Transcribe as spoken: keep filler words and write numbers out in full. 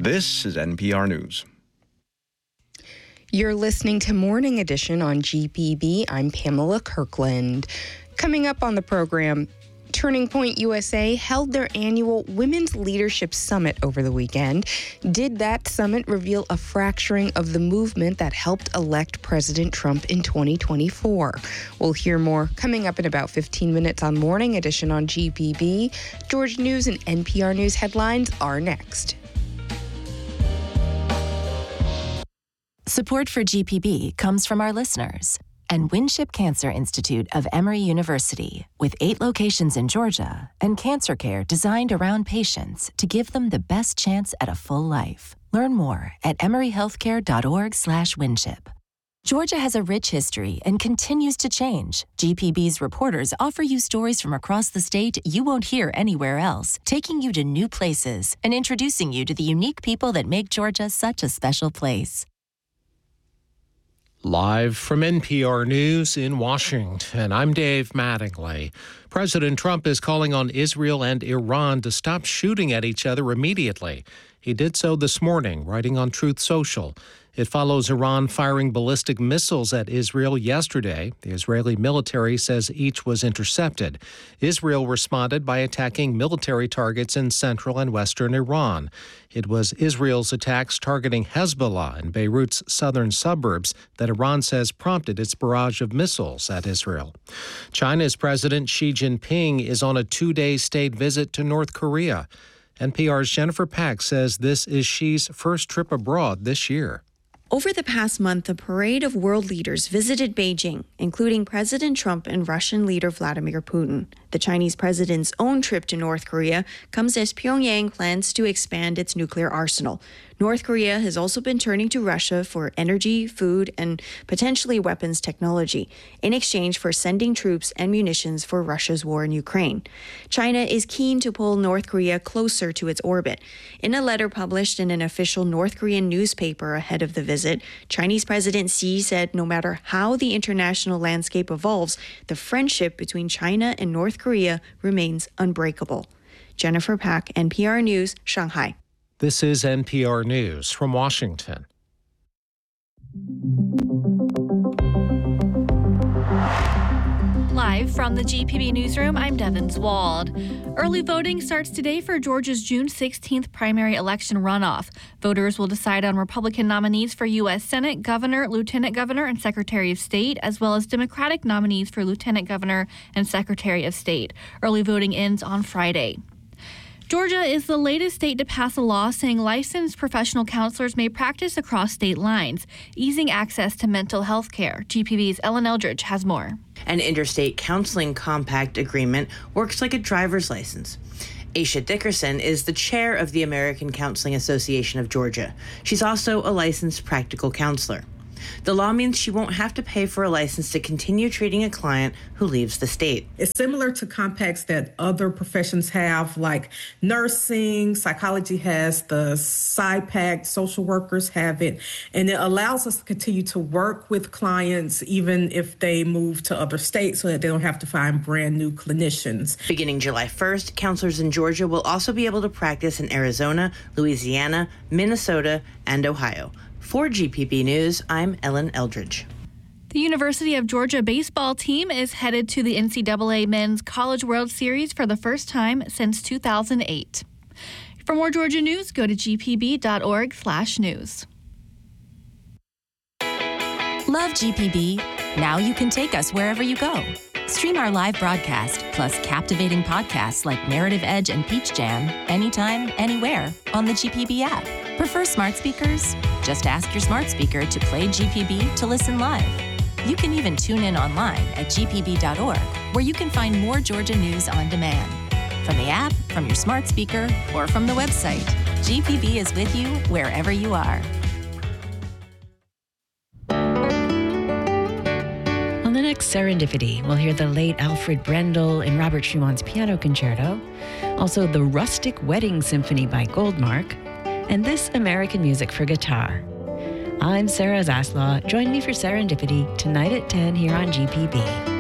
This is N P R News. You're listening to Morning Edition on G P B. I'm Pamela Kirkland. Coming up on the program, Turning Point U S A held their annual Women's Leadership Summit over the weekend. Did that summit reveal a fracturing of the movement that helped elect President Trump in twenty twenty-four? We'll hear more coming up in about fifteen minutes on Morning Edition on G P B. Georgia News and N P R News headlines are next. Support for G P B comes from our listeners and Winship Cancer Institute of Emory University, with eight locations in Georgia and cancer care designed around patients to give them the best chance at a full life. Learn more at emoryhealthcare.org slash Winship. Georgia has a rich history and continues to change. G P B's reporters offer you stories from across the state you won't hear anywhere else, taking you to new places and introducing you to the unique people that make Georgia such a special place. Live from N P R News in Washington, I'm Dave Mattingly. President Trump is calling on Israel and Iran to stop shooting at each other immediately. He did so this morning, writing on Truth Social. It follows Iran firing ballistic missiles at Israel yesterday. The Israeli military says each was intercepted. Israel responded by attacking military targets in central and western Iran. It was Israel's attacks targeting Hezbollah in Beirut's southern suburbs that Iran says prompted its barrage of missiles at Israel. China's President Xi Jinping is on a two-day state visit to North Korea. N P R's Jennifer Pack says this is Xi's first trip abroad this year. Over the past month, a parade of world leaders visited Beijing, including President Trump and Russian leader Vladimir Putin. The Chinese president's own trip to North Korea comes as Pyongyang plans to expand its nuclear arsenal. North Korea has also been turning to Russia for energy, food, and potentially weapons technology in exchange for sending troops and munitions for Russia's war in Ukraine. China is keen to pull North Korea closer to its orbit. In a letter published in an official North Korean newspaper ahead of the visit, Chinese President Xi said no matter how the international landscape evolves, the friendship between China and North Korea remains unbreakable. Jennifer Pack, N P R News, Shanghai. This is N P R News from Washington. Live from the G P B Newsroom, I'm Devin Swald. Early voting starts today for Georgia's June sixteenth primary election runoff. Voters will decide on Republican nominees for U S Senate, Governor, Lieutenant Governor, and Secretary of State, as well as Democratic nominees for Lieutenant Governor and Secretary of State. Early voting ends on Friday. Georgia is the latest state to pass a law saying licensed professional counselors may practice across state lines, easing access to mental health care. G P B's Ellen Eldridge has more. An interstate counseling compact agreement works like a driver's license. Aisha Dickerson is the chair of the American Counseling Association of Georgia. She's also a licensed practical counselor. The law means she won't have to pay for a license to continue treating a client who leaves the state. It's similar to compacts that other professions have, like nursing, psychology has the side pact, social workers have it, and it allows us to continue to work with clients even if they move to other states so that they don't have to find brand new clinicians. Beginning July first, counselors in Georgia will also be able to practice in Arizona, Louisiana, Minnesota, and Ohio. For G P B News, I'm Ellen Eldridge. The University of Georgia baseball team is headed to the N C double A Men's College World Series for the first time since two thousand eight. For more Georgia news, go to g p b dot org slash news. Love G P B? Now you can take us wherever you go. Stream our live broadcast, plus captivating podcasts like Narrative Edge and Peach Jam, anytime, anywhere on the G P B app. Prefer smart speakers? Just ask your smart speaker to play G P B to listen live. You can even tune in online at g p b dot org, where you can find more Georgia news on demand. From the app, from your smart speaker, or from the website, G P B is with you wherever you are. On the next Serendipity, we'll hear the late Alfred Brendel in Robert Schumann's Piano Concerto, also the Rustic Wedding Symphony by Goldmark, and This American Music for Guitar. I'm Sarah Zaslaw. Join me for Serendipity tonight at ten here on G P B.